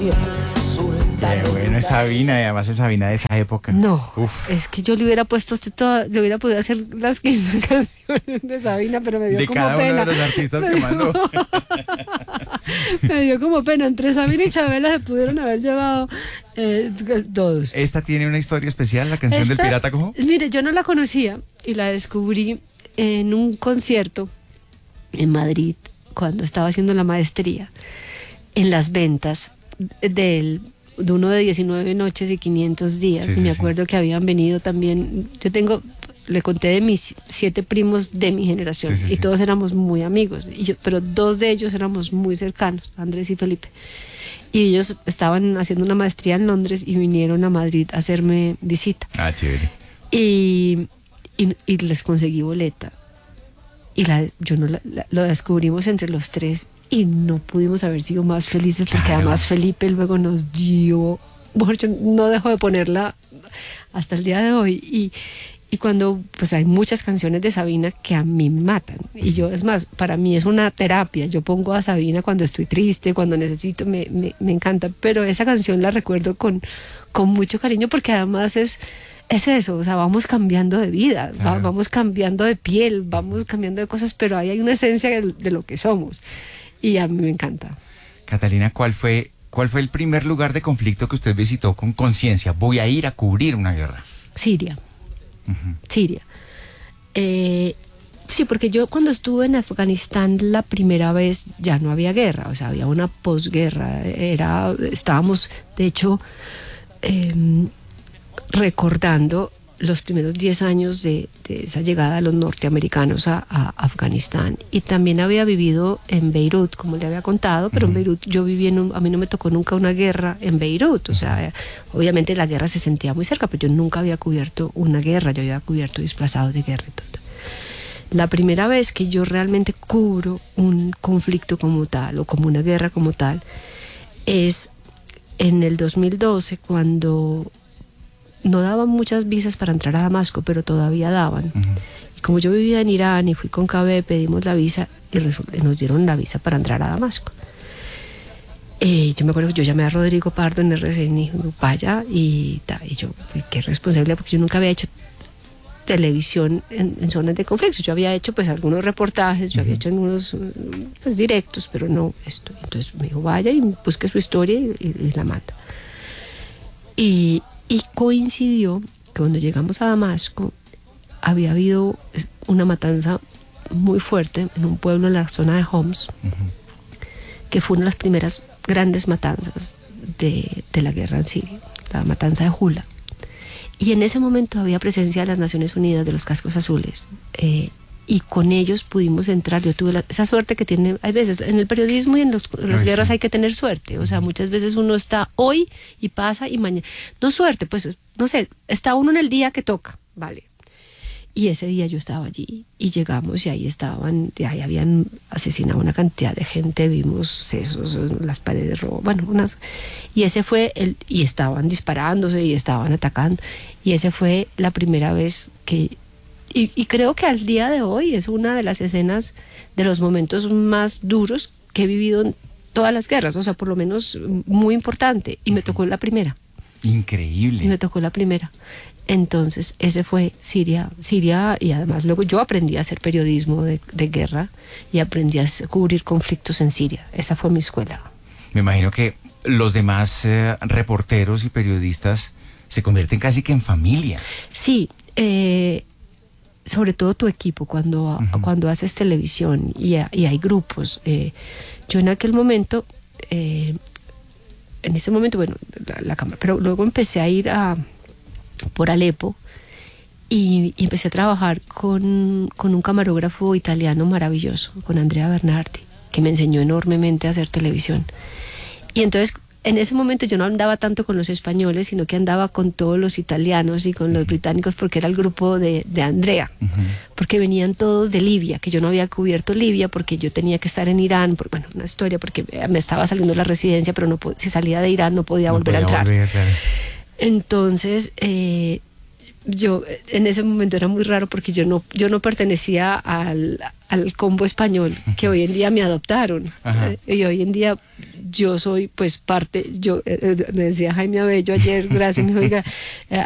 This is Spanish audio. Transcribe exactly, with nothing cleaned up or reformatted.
Qué bueno es Sabina, y además es Sabina de esa época. No, Uf. es que yo le hubiera puesto a usted toda, le hubiera podido hacer las quince canciones de Sabina, pero me dio De como cada pena. uno de los artistas que mandó. Me dio como pena, entre Sabina y Chabela se pudieron haber llevado eh, todos. Esta tiene una historia especial, la canción Esta, del Pirata Cojo. Mire, yo no la conocía y la descubrí en un concierto en Madrid cuando estaba haciendo la maestría, en las ventas del, de uno de diecinueve noches y quinientos días. Sí, y sí, me sí. acuerdo que habían venido también, yo tengo, le conté de mis siete primos de mi generación, Sí, sí, y sí. todos éramos muy amigos, y yo, pero dos de ellos éramos muy cercanos, Andrés y Felipe. Y ellos estaban haciendo una maestría en Londres y vinieron a Madrid a hacerme visita. Ah, chévere. Y, y, y les conseguí boleta. Y la, yo no la, la- lo descubrimos entre los tres y no pudimos haber sido más felices, porque Claro. además Felipe luego nos dio, bueno, yo no dejo de ponerla hasta el día de hoy. Y, y cuando, pues hay muchas canciones de Sabina que a mí me matan. Y yo, es más, para mí es una terapia. Yo pongo a Sabina cuando estoy triste, cuando necesito, me, me, me encanta. Pero esa canción la recuerdo con, con mucho cariño, porque además es, es eso, o sea, vamos cambiando de vida, Claro. va- vamos cambiando de piel, vamos cambiando de cosas, pero ahí hay una esencia de, de lo que somos. Y a mí me encanta. Catalina, ¿cuál fue, ¿cuál fue el primer lugar de conflicto que usted visitó con conciencia? Voy a ir a cubrir una guerra. Siria. Ujú. Siria. Eh, sí, porque yo cuando estuve en Afganistán la primera vez ya no había guerra, o sea, había una posguerra. Era, estábamos, de hecho, eh, recordando los primeros diez años de, de esa llegada de los norteamericanos a, a Afganistán. Y también había vivido en Beirut, como le había contado, pero en Beirut yo viví en un, a mí no me tocó nunca una guerra en Beirut. O sea, obviamente la guerra se sentía muy cerca, pero yo nunca había cubierto una guerra, yo había cubierto desplazados de guerra y todo. La primera vez que yo realmente cubro un conflicto como tal, o como una guerra como tal, es en el dos mil doce, cuando no daban muchas visas para entrar a Damasco, pero todavía daban. Ujú. Y como yo vivía en Irán y fui con K B, pedimos la visa y resu- nos dieron la visa para entrar a Damasco. Eh, yo me acuerdo que yo llamé a Rodrigo Pardo en R C N y dijo, vaya, y, ta, y yo, uy, qué responsabilidad, porque yo nunca había hecho televisión en, en zonas de conflicto. Yo había hecho pues algunos reportajes, yo había hecho algunos pues, directos, pero no esto. Entonces me dijo, vaya y busque su historia y, y- y la mata. Y, y coincidió que cuando llegamos a Damasco había habido una matanza muy fuerte en un pueblo en la zona de Homs, que fue una de las primeras grandes matanzas de, de la guerra en Siria, la matanza de Jula. Y en ese momento había presencia de las Naciones Unidas, de los cascos azules, eh, y con ellos pudimos entrar. Yo tuve la- esa suerte que tiene, hay veces, en el periodismo y en, los- en las Ay, guerras sí. hay que tener suerte. O sea, muchas veces uno está hoy y pasa y mañana. No suerte, pues, no sé, está uno en el día que toca, vale. Y ese día yo estaba allí y llegamos y ahí estaban, y ahí habían asesinado una cantidad de gente, vimos sesos, las paredes rojas, bueno, unas, y ese fue el, y estaban disparándose y estaban atacando, y ese fue la primera vez que, y, y creo que al día de hoy es una de las escenas, de los momentos más duros que he vivido en todas las guerras, o sea, por lo menos muy importante, y me tocó la primera. Increíble. Y me tocó la primera. Entonces, ese fue Siria, Siria, y además luego yo aprendí a hacer periodismo de, de guerra y aprendí a cubrir conflictos en Siria. Esa fue mi escuela. Me imagino que los demás eh, reporteros y periodistas se convierten casi que en familia. Sí, eh, sobre todo tu equipo cuando, Ujú. cuando haces televisión y, ha- y hay grupos. Eh, yo en aquel momento, eh, en ese momento, bueno, la, la cámara, pero luego empecé a ir a por Alepo y, y empecé a trabajar con, con un camarógrafo italiano maravilloso, con Andrea Bernardi, que me enseñó enormemente a hacer televisión. Y entonces en ese momento yo no andaba tanto con los españoles, sino que andaba con todos los italianos y con los británicos, porque era el grupo de, de Andrea, Ujú. porque venían todos de Libia, que yo no había cubierto Libia porque yo tenía que estar en Irán, por, bueno, una historia, porque me estaba saliendo la residencia, pero no po- si salía de Irán no podía No volver a podía entrar. volver, claro. Entonces, eh, yo en ese momento era muy raro porque yo no, yo no pertenecía al, al combo español, que hoy en día me adoptaron. Ajá. Eh, y hoy en día yo soy pues parte, yo eh, eh, me decía Jaime Abello ayer, gracias, me dijo, oiga, eh,